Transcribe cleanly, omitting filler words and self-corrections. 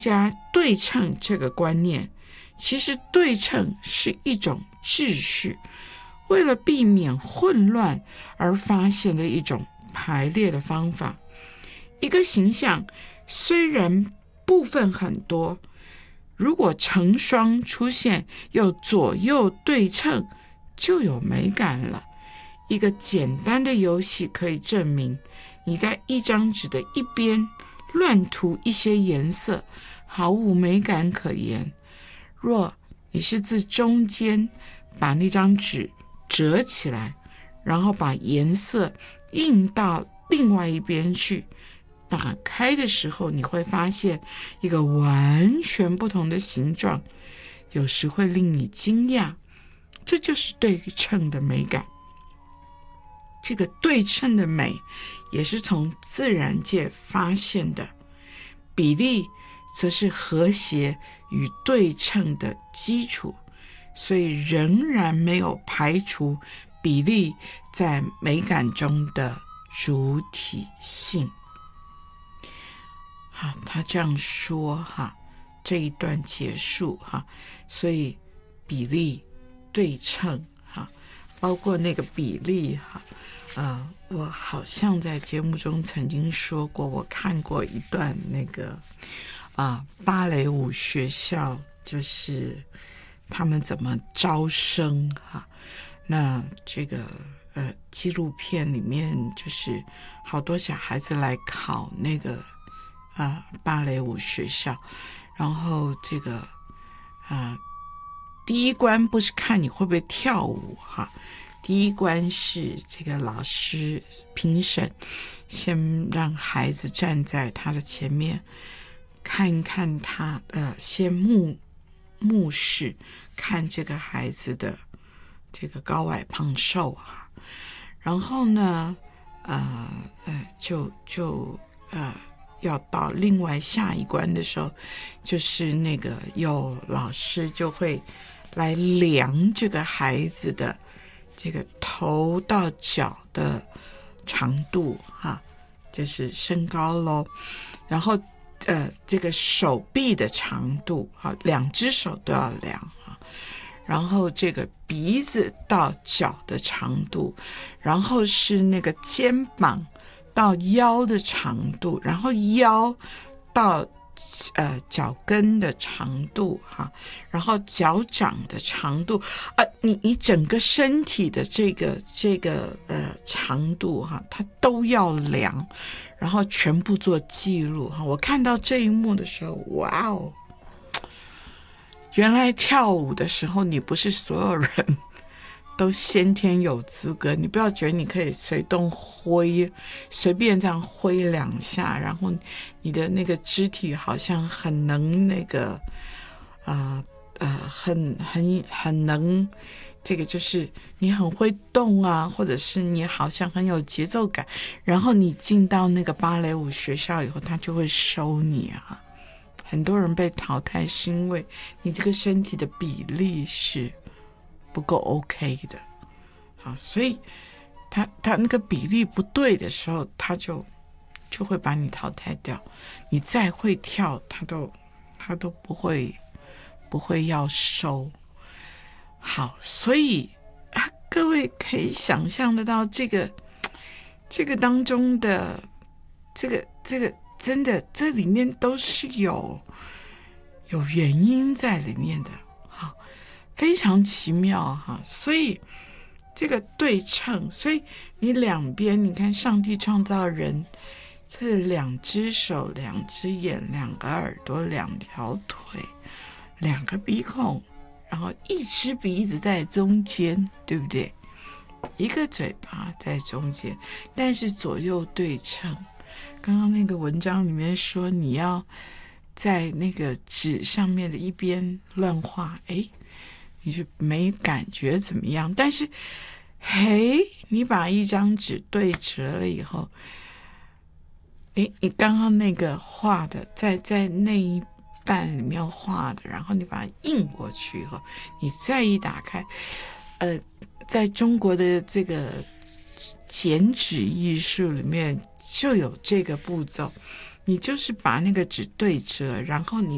加对称这个观念，其实对称是一种秩序，为了避免混乱而发现的一种排列的方法。一个形象虽然部分很多，如果成双出现又左右对称，就有美感了。一个简单的游戏可以证明，你在一张纸的一边乱涂一些颜色，毫无美感可言。若你是自中间把那张纸折起来，然后把颜色印到另外一边去，打开的时候你会发现一个完全不同的形状，有时会令你惊讶。这就是对称的美感。这个对称的美也是从自然界发现的，比例则是和谐与对称的基础，所以仍然没有排除比例在美感中的主体性。好，他这样说哈，这一段结束哈，所以比例对称哈，包括那个比例哈，我好像在节目中曾经说过，我看过一段那个芭蕾舞学校，就是他们怎么招生哈。那这个纪录片里面就是好多小孩子来考那个芭蕾舞学校，然后这个第一关不是看你会不会跳舞哈，第一关是这个老师评审先让孩子站在他的前面，看一看他先目视看这个孩子的这个高矮胖瘦哈，然后呢要到另外下一关的时候，就是那个有老师就会来量这个孩子的这个头到脚的长度哈，就是身高咯，然后这个手臂的长度哈，两只手都要量哈，然后这个鼻子到脚的长度，然后是那个肩膀到腰的长度，然后腰到脚跟的长度哈，然后脚掌的长度你整个身体的这个长度哈，它都要量，然后全部做记录哈。我看到这一幕的时候，哇哦！原来跳舞的时候，你不是所有人都先天有资格，你不要觉得你可以随便这样挥两下，然后你的那个肢体好像很能那个很能这个，就是你很会动啊，或者是你好像很有节奏感，然后你进到那个芭蕾舞学校以后，他就会收你啊。很多人被淘汰是因为你这个身体的比例是不够 OK 的，好，所以他那个比例不对的时候，他就会把你淘汰掉。你再会跳，他都不会要收。好，所以各位可以想象得到这个当中的这个真的这里面都是有原因在里面的，好，非常奇妙哈。所以这个对称，所以你两边，你看上帝创造人，这是两只手、两只眼、两个耳朵、两条腿、两个鼻孔，然后一只鼻子在中间，对不对？一个嘴巴在中间，但是左右对称。刚刚那个文章里面说，你要在那个纸上面的一边乱画，你就没感觉怎么样，但是你把一张纸对折了以后，你刚刚那个画的在那一半里面画的，然后你把它印过去以后，你再一打开，在中国的这个剪纸艺术里面就有这个步骤，你就是把那个纸对折，然后你